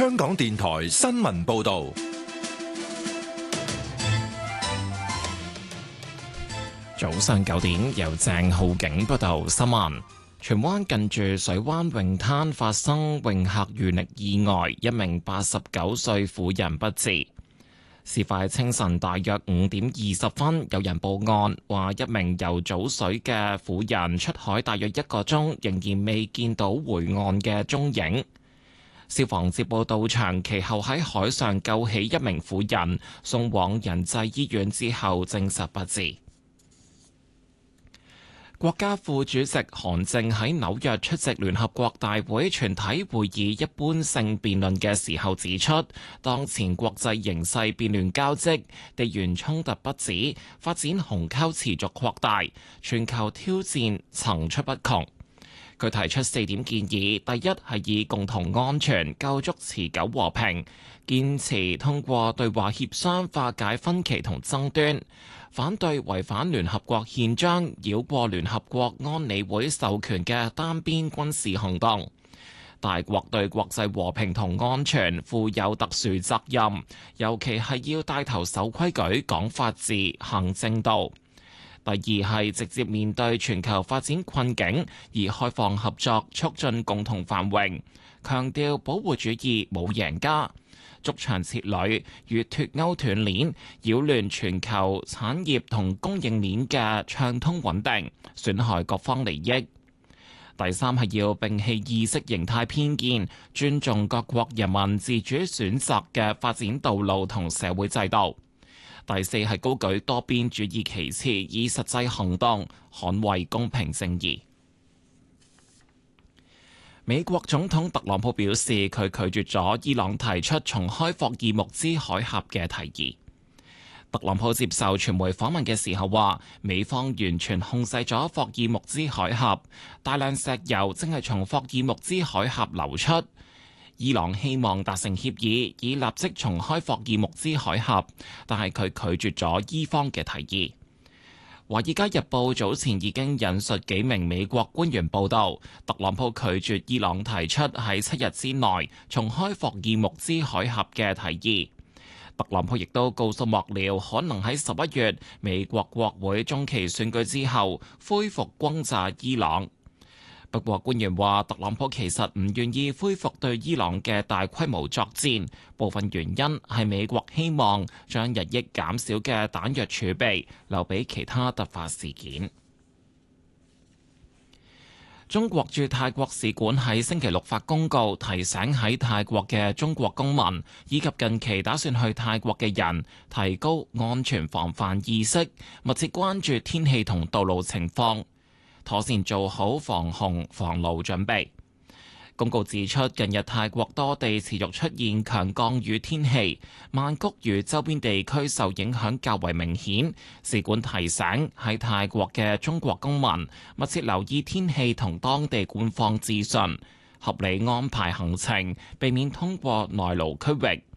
香港電台新聞報道。 早上9點，由鄭浩景報道新聞。荃灣近住水灣泳灘發生泳客遇溺意外，一名89歲婦人不治。事發清晨大約5點20分，有人報案話一名游早水嘅婦人出海大約1個鐘，仍然未見到回岸嘅蹤影。消防接報到場，其後喺海上救起一名婦人，送往仁濟醫院之後證實不治。國家副主席韓正喺紐約出席聯合國大會全體會議一般性辯論嘅時候指出，當前國際形勢變亂交織，地緣衝突不止，發展鴻溝持續擴大，全球挑戰層出不窮。佢提出4點建議，第一係以共同安全構築持久和平，堅持通過對話協商化解分歧同爭端，反對違反聯合國憲章、繞過聯合國安理會授權嘅單邊軍事行動。大國對國際和平同安全負有特殊責任，尤其係要帶頭守規矩、講法治、行正道。第二係直接面對全球發展困境，而開放合作，促進共同繁榮，強調保護主義冇贏家，築牆設壘與脫鈎斷鏈，擾亂全球產業同供應鏈嘅暢通穩定，損害各方利益。第三係要摒棄意識形態偏見，尊重各國人民自主選擇嘅發展道路同社會制度。第四係高舉多邊主義旗幟，以實際行動捍衛公平正義。美國總統特朗普表示，佢拒絕咗伊朗提出重開霍爾木茲海峽嘅提議。特朗普接受傳媒訪問嘅時候話，美方完全控制咗霍爾木茲海峽，大量石油正係從霍爾木茲海峽流出。伊朗希望達成協議，以立即重開霍爾木茲海峽，但係佢拒絕咗伊方嘅提議。《華爾街日報》早前已經引述幾名美國官員報道，特朗普拒絕伊朗提出喺7日之內重開霍爾木茲海峽嘅提議。特朗普亦都告訴幕僚，可能喺11月美國國會中期選舉之後恢復轟炸伊朗。不過官員話，特朗普其實唔願意恢復對伊朗嘅大規模作戰，部分原因係美國希望將日益減少嘅彈藥儲備留俾其他突發事件。中國駐泰國使館喺星期六發公告，提醒喺泰國嘅中國公民以及近期打算去泰國嘅人，提高安全防範意識，密切關注天氣同道路情況，妥善做好防洪防澇準備。公告指出，近日泰國多地持續出現強降雨天氣，曼谷與周邊地區受影響較為明顯。使館提醒喺泰國嘅中國公民密切留意天氣同當地官方資訊，合理安排行程，避免通過內陸區域。